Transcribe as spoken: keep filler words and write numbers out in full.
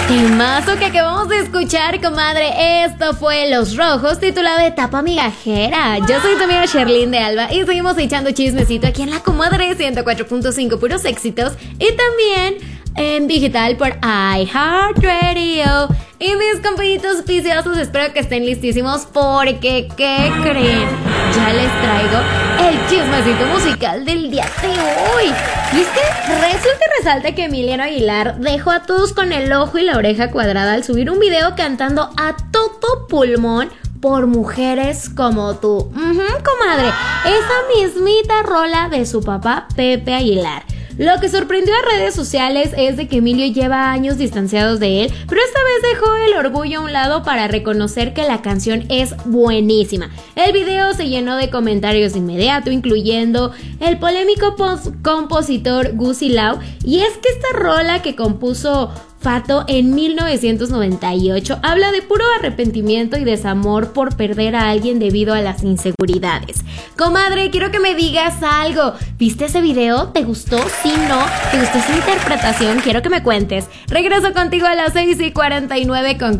Temazo que acabamos de escuchar, comadre. Esto fue Los Rojos, titulado Etapa Migajera. Yo soy tu amiga Sherlyn de Alba y seguimos echando chismecito aquí en la comadre ciento cuatro punto cinco, puros éxitos. Y también en digital por iHeartRadio. Y mis compañitos piciosos, espero que estén listísimos porque, ¿qué creen? Ya les traigo el chismecito musical del día de hoy. Y es que resulta y resalta que Emiliano Aguilar dejó a todos con el ojo y la oreja cuadrada al subir un video cantando a todo pulmón por mujeres como tú. Uh-huh, comadre, esa mismita rola de su papá Pepe Aguilar. Lo que sorprendió a redes sociales es de que Emilio lleva años distanciados de él, pero esta vez dejó el orgullo a un lado para reconocer que la canción es buenísima. El video se llenó de comentarios de inmediato, incluyendo el polémico compositor Gusi Lau, y es que esta rola que compuso Fato en mil novecientos noventa y ocho habla de puro arrepentimiento y desamor por perder a alguien debido a las inseguridades. Comadre, quiero que me digas algo. ¿Viste ese video? ¿Te gustó? ¿Sí, no? ¿Te gustó esa interpretación? Quiero que me cuentes. Regreso contigo a las seis y cuarenta y nueve con